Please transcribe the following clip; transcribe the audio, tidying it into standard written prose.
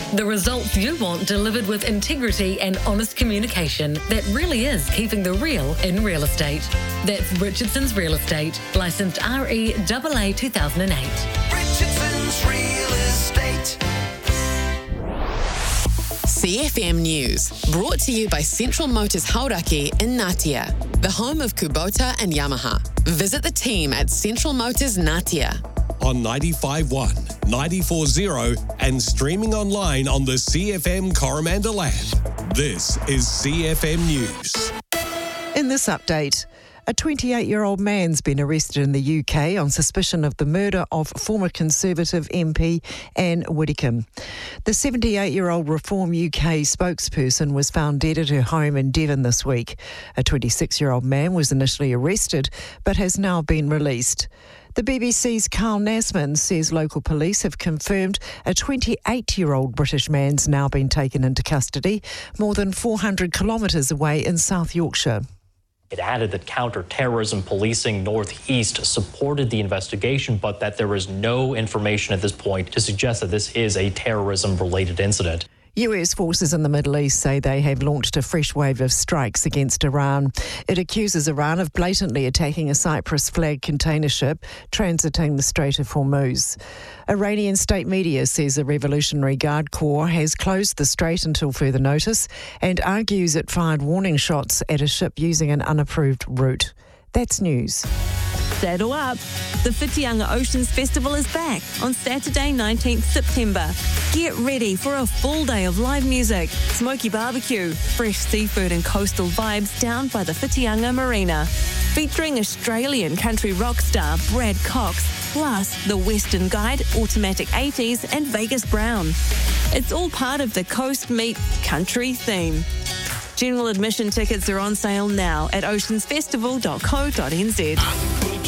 The results you want delivered with integrity and honest communication that really is keeping the real in real estate. That's Richardson's Real Estate, licensed REAA 2008. Richardson's Real Estate. CFM News, brought to you by Central Motors Hauraki in Ngatea, the home of Kubota and Yamaha. Visit the team at Central Motors Ngatea. On 95.1, 94.0 and streaming online on the CFM Coromandel app. This is CFM News. In this update, a 28-year-old man's been arrested in the UK on suspicion of the murder of former Conservative MP Anne Widdecombe. The 78-year-old Reform UK spokesperson was found dead at her home in Devon this week. A 26-year-old man was initially arrested but has now been released. The BBC's Carl Nasman says local police have confirmed a 28-year-old British man's now been taken into custody, more than 400 kilometres away in South Yorkshire. It added that counter-terrorism policing Northeast supported the investigation, but that there is no information at this point to suggest that this is a terrorism-related incident. US forces in the Middle East say they have launched a fresh wave of strikes against Iran. It accuses Iran of blatantly attacking a Cyprus flag container ship transiting the Strait of Hormuz. Iranian state media says the Revolutionary Guard Corps has closed the strait until further notice and argues it fired warning shots at a ship using an unapproved route. That's news. Saddle up. The Whitianga Oceans Festival is back on Saturday, 19th September. Get ready for a full day of live music, smoky barbecue, fresh seafood and coastal vibes down by the Whitianga Marina. Featuring Australian country rock star Brad Cox, plus the Western Guide, Automatic 80s and Vegas Brown. It's all part of the Coast Meet Country theme. General admission tickets are on sale now at oceansfestival.co.nz.